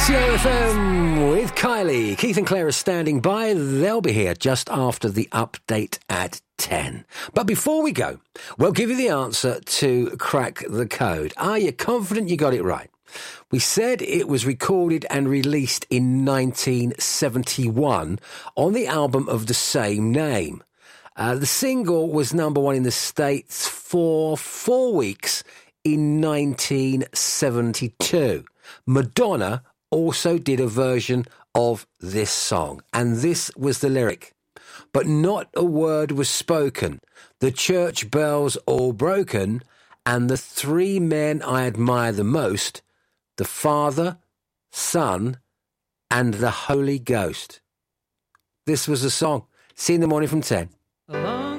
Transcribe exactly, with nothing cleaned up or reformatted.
C O F M with Kylie. Keith and Claire are standing by. They'll be here just after the update at ten. But before we go, we'll give you the answer to Crack the Code. Are you confident you got it right? We said it was recorded and released in nineteen seventy-one on the album of the same name. Uh, the single was number one in the States for four weeks in nineteen seventy-two. Madonna also did a version of this song, and this was the lyric. But not a word was spoken, the church bells all broken, and the three men I admire the most, the Father, Son, and the Holy Ghost. This was the song. See you in the morning from ten.